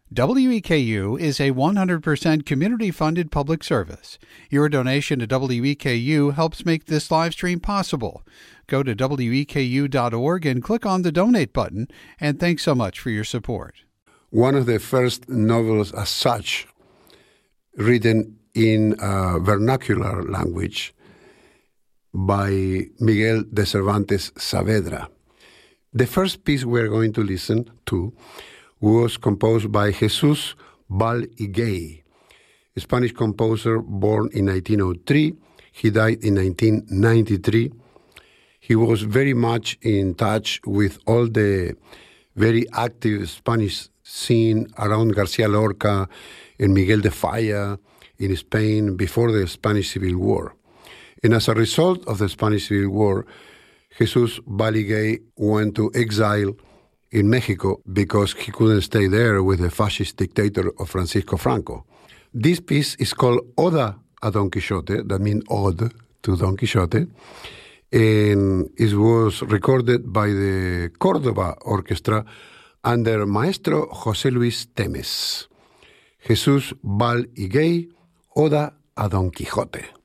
WEKU is a 100% community-funded public service. Your donation to WEKU helps make this live stream possible. Go to weku.org and click on the donate button, and thanks so much for your support. One of the first novels as such, written in vernacular language by Miguel de Cervantes Saavedra. The first piece we're going to listen to was composed by Jesus Val Higuey, a Spanish composer born in 1903. He died in 1993. He was very much in touch with all the very active Spanish scene around Garcia Lorca and Miguel de Falla in Spain before the Spanish Civil War. And as a result of the Spanish Civil War, Jesus Val Higuey went to exile in Mexico because he couldn't stay there with the fascist dictator of Francisco Franco. This piece is called Oda a Don Quixote, that means Ode to Don Quixote, and it was recorded by the Córdoba Orchestra under Maestro José Luis Temes. Jesus Val Higuey, Oda a Don Quixote.